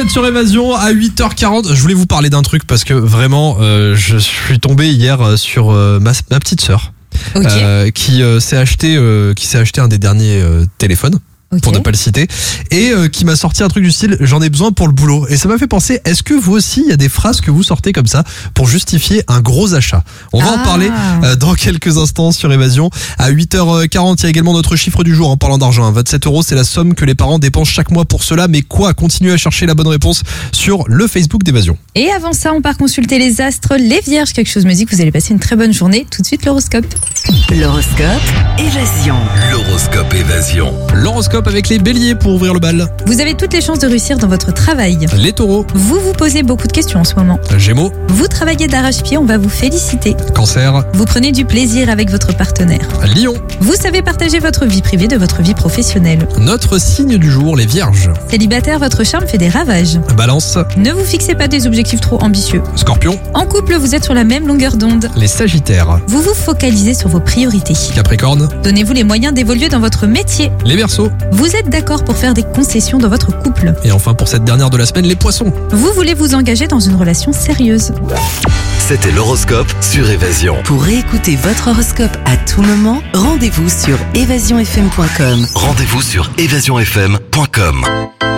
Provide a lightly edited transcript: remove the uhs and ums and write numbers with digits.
êtes sur Évasion à 8h40. Je voulais vous parler d'un truc parce que vraiment, je suis tombé hier sur ma petite sœur qui s'est acheté un des derniers téléphones. Pour ne pas le citer, et qui m'a sorti un truc du style j'en ai besoin pour le boulot, et ça m'a fait penser, est-ce que vous aussi il y a des phrases que vous sortez comme ça pour justifier un gros achat? On va en parler dans quelques instants sur Évasion. À 8h40, il y a également notre chiffre du jour en parlant d'argent, 27 €, c'est la somme que les parents dépensent chaque mois pour cela, mais quoi? Continuez à chercher la bonne réponse sur le Facebook d'Évasion. Et avant ça, on part consulter les astres, les vierges, quelque chose me dit que vous allez passer une très bonne journée. Tout de suite l'horoscope. L'horoscope Évasion. L'horoscope Évasion. L'horoscope avec les béliers pour ouvrir le bal. Vous avez toutes les chances de réussir dans votre travail. Les taureaux. Vous vous posez beaucoup de questions en ce moment. Gémeaux. Vous travaillez d'arrache-pied, on va vous féliciter. Cancer. Vous prenez du plaisir avec votre partenaire. Lion. Vous savez partager votre vie privée de votre vie professionnelle. Notre signe du jour, les vierges. Célibataire, votre charme fait des ravages. Balance. Ne vous fixez pas des objectifs trop ambitieux. Scorpion. En couple, vous êtes sur la même longueur d'onde. Les sagittaires. Vous vous focalisez sur vos priorités. Capricorne. Donnez-vous les moyens d'évoluer dans votre métier. Les verseaux. Vous êtes d'accord pour faire des concessions dans votre couple. Et enfin pour cette dernière de la semaine, les poissons. Vous voulez vous engager dans une relation sérieuse. C'était l'horoscope sur Évasion. Pour réécouter votre horoscope à tout moment, rendez-vous sur évasionfm.com. Rendez-vous sur évasionfm.com.